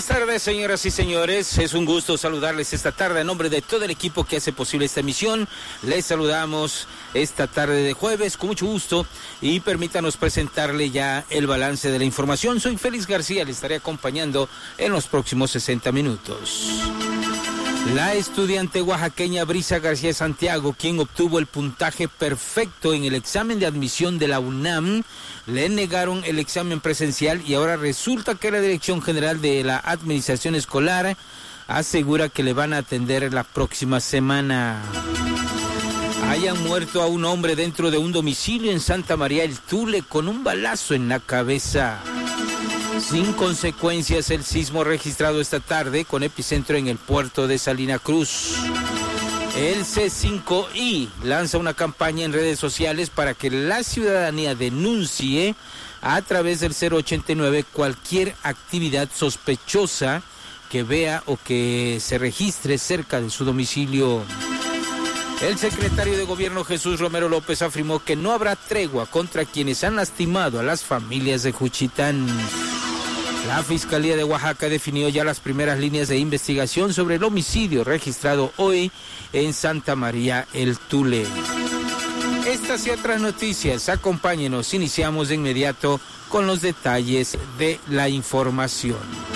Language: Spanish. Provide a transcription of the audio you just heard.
Buenas tardes, señoras y señores. Es un gusto saludarles esta tarde en nombre de todo el equipo que hace posible esta emisión. Les saludamos esta tarde de jueves con mucho gusto y permítanos presentarle ya el balance de la información. Soy Félix García, le estaré acompañando en los próximos 60 minutos. La estudiante oaxaqueña Brisa García Santiago, quien obtuvo el puntaje perfecto en el examen de admisión de la UNAM, le negaron el examen presencial y ahora resulta que la Dirección General de la Administración Escolar asegura que le van a atender la próxima semana. Hayan muerto a un hombre dentro de un domicilio en Santa María el Tule con un balazo en la cabeza. Sin consecuencias el sismo registrado esta tarde con epicentro en el puerto de Salina Cruz. El C5I lanza una campaña en redes sociales para que la ciudadanía denuncie a través del 089 cualquier actividad sospechosa que vea o que se registre cerca de su domicilio. El secretario de Gobierno Jesús Romero López afirmó que no habrá tregua contra quienes han lastimado a las familias de Juchitán. La Fiscalía de Oaxaca definió ya las primeras líneas de investigación sobre el homicidio registrado hoy en Santa María el Tule. Estas y otras noticias, acompáñenos, iniciamos de inmediato con los detalles de la información.